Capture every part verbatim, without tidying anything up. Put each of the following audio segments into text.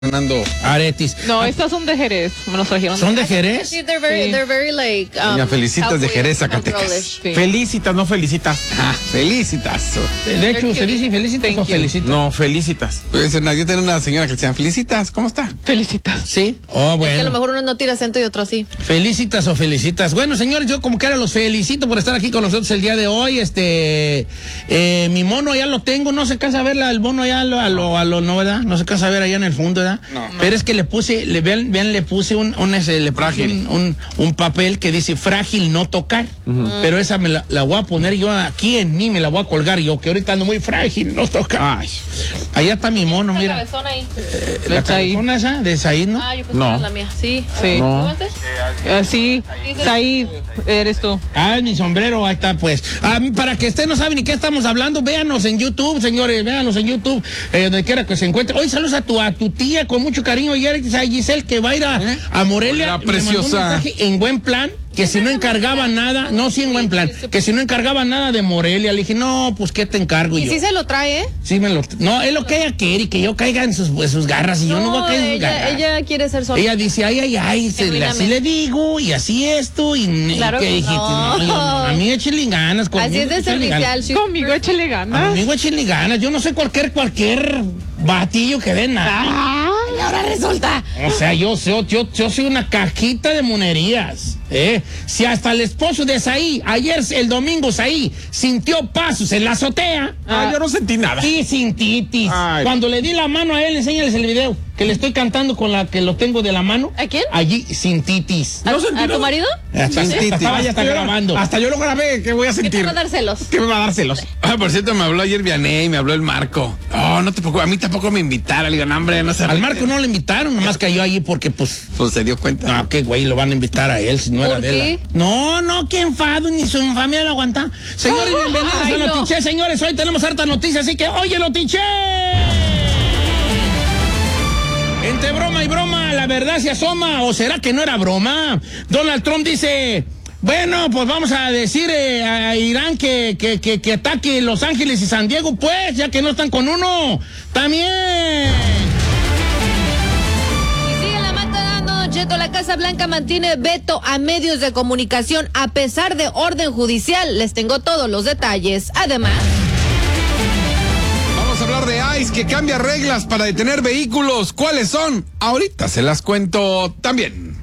Fernando Aretis. No, estas son de Jerez. Me los trajeron. ¿Son de Jerez? Sí, they're very, Sí. they're very like. Um, Ya, felicitas de Jerez, Zacatecas. Sí. Felicitas, no felicitas. Ah, felicitas. De hecho, ¿se dice felicitas Thank o you. felicitas? No, felicitas. Pues yo tengo una señora que se llama Felicitas. ¿Cómo está? Felicitas. Sí. Oh, Es que a lo bueno. mejor uno no tira acento y otro sí. Felicitas o felicitas. Bueno, señores, yo como que ahora los felicito por estar aquí con nosotros el día de hoy. Este, eh, mi mono ya lo tengo, no se cansa a ver el mono ya a lo, a lo, a lo, no, ¿verdad? No se cansa a ver allá en el fondo, ¿verdad? No. Pero es que le puse, le vean, vean, le puse un, un, ese, le puse Frágil. un, un, un papel que dice frágil no tocar. Pero esa me la, la voy a poner yo aquí en mí, me la voy a colgar yo, que ahorita ando muy frágil, no tocar. Ay, allá está mi mono, mira. Cabezón ahí. Eh, De la Said. cabezona esa de Said, ¿no? Ah, yo pensé No. que era la mía. Sí. Sí. No. antes? Así, Said, eres tú. Ah, es mi sombrero, ahí está, pues. Ah, para que usted no sabe ni qué estamos hablando, véanos en YouTube, señores, véanos en YouTube, eh, donde quiera que se encuentre. Hoy saludos a tu, a tu tía con mucho cariño, y a Giselle, que va a ir a, ¿Eh? a Morelia. La Me mandó un preciosa. mensaje en buen plan, que si no encargaba nada, no, sí en buen plan, que si no encargaba nada de Morelia, le dije, no, pues, ¿qué te encargo Y yo? sí se lo trae, ¿eh? Sí, me lo, no, es lo que ella quiere, y que yo caiga en sus, en sus garras, y yo no voy a caer en sus ella, garras. ella quiere ser sola. Ella dice, ay, ay, ay, se, le- así le digo, y así esto, y Claro que que dijiste, no. no, yo no, a mí échale ganas. Así conmigo es de échale ganas. servicial. sí. Conmigo échale ganas. Amigo, échenle ganas. Yo no soy cualquier, cualquier batillo que dé nada. Y ahora resulta. O sea, yo, yo, yo, yo soy una cajita de monerías. ¿eh? Si hasta el esposo de Saí, ayer, el domingo, Saí, sintió pasos en la azotea. Ah, yo no sentí nada. Sí, sin titis. Ay. Cuando le di la mano a él, enséñales el video, que le estoy cantando con la que lo tengo de la mano. ¿A quién? Allí, sin titis. ¿A, No sentí a tu nada. marido? Hasta, Sin hasta titis. estaba ya está Hasta yo- grabando. Hasta yo lo grabé, ¿qué voy a ¿Qué te sentir? va a dar celos? ¿Qué me va a dar celos? Ah, por cierto, me habló ayer Vianey, me habló el Marco. Oh, no te preocupes, a mí tampoco me invitaron. Le digo, no, hombre, no se Al Marco no le invitaron, nomás cayó allí porque, pues, Pues se dio cuenta. no, qué güey, lo van a invitar a él si no era ¿Por de él. qué? No, no, qué enfado, ni su familia lo aguanta. Señores, bienvenidos Ay, a no. Notiche, señores. Hoy tenemos harta noticia, así que oye, Notiche. Entre broma y broma, la verdad se asoma, o será que no era broma. Donald Trump dice, bueno, pues vamos a decir eh, a Irán que, que, que, que ataque Los Ángeles y San Diego, pues, ya que no están con uno. También. Y sigue la mata dando, Don Cheto. La Casa Blanca mantiene veto a medios de comunicación a pesar de orden judicial. Les tengo todos los detalles. Además, Vamos a hablar de ICE, que cambia reglas para detener vehículos. ¿Cuáles son? Ahorita se las cuento también.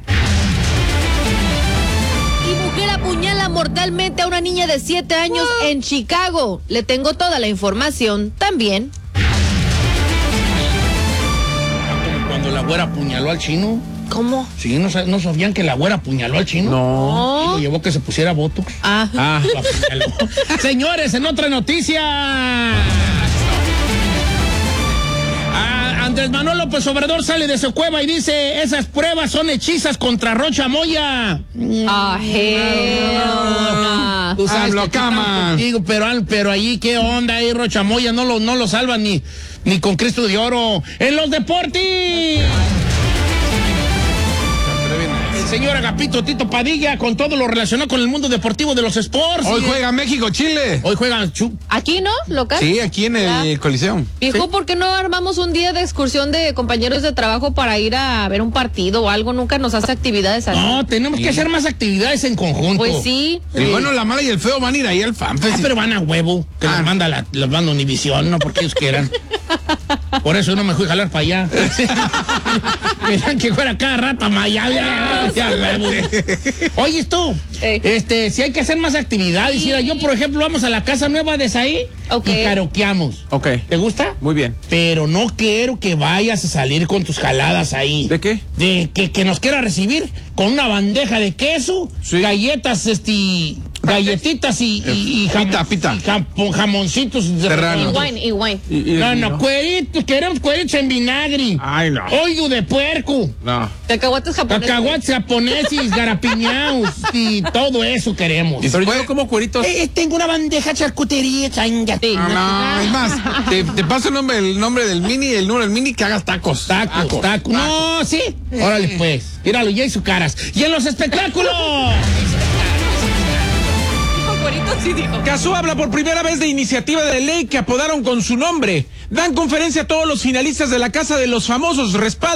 y mujer apuñala mortalmente a una niña de siete años en Chicago. Le tengo toda la información también. Como cuando la güera apuñaló al chino. ¿Cómo? Sí, ¿no, sa- no sabían que la güera apuñaló al chino? No. Y lo llevó que se pusiera botox. Ah. Ah, lo apuñaló. Señores, en otra noticia. Ah, Andrés Manuel López Obrador sale de su cueva y dice, esas pruebas son hechizas contra Rocha Moya. Ah, hell no. Tú sabes AMLO que están cama. contigo, pero, al- pero allí, ¿qué onda ahí, Rocha Moya? No lo, no lo salvan ni, ni con Cristo de Oro. En los deportes. El señor Agapito Tito Padilla con todo lo relacionado con el mundo deportivo de los sports. Hoy Y- juega México, Chile. Hoy juegan chu- ¿Aquí no? ¿Local? Sí, aquí en el Ya. Coliseo. Viejo, Sí. ¿por qué no armamos un día de excursión de compañeros de trabajo para ir a ver un partido o algo? Nunca nos hace actividades así. No, tenemos que hacer más actividades en conjunto. Pues sí. El bueno, la mala y el feo van a ir ahí al Ah, FanFest. pero van a huevo, que Ah. los manda la, los manda Univisión, no porque ellos quieran. Por eso no me fui a jalar para allá. Miran que fuera cada rato a Miami. Ya, huevo. Oye, tú, Ey. este, si hay que hacer más actividades. Sí. Mira, yo, por ejemplo, vamos a la casa nueva de Saí Ok. y karaokeamos. Ok, ¿Te gusta? muy bien. Pero no quiero que vayas a salir con tus jaladas ahí. ¿De qué? De que, que nos quiera recibir con una bandeja de queso, Sí. galletas, este, galletitas y, y, y Pita, pita. y jam- jamoncitos de Serrano. Y wine, y wine. Y- y- No, y- no, cueritos, queremos cueritos en vinagre. Ay, no. Oído de puerco, No. Cacahuates japoneses. cacahuates japoneses, garapiñaos y todo eso queremos. Y Eh, Pero yo como cueritos. eh, tengo una bandeja charcutería, changa. Sí. No, no, es más, te, te paso el nombre, el nombre del mini y el número del mini que hagas tacos. Tacos, tacos. No, sí. Órale, pues. Míralo, ya hizo caras. Y en los espectáculos. Dijo Cuerito, sí dijo. Cazú habla por primera vez de iniciativa de ley que apodaron con su nombre. Dan conferencia a todos los finalistas de la Casa de los Famosos. Respaldo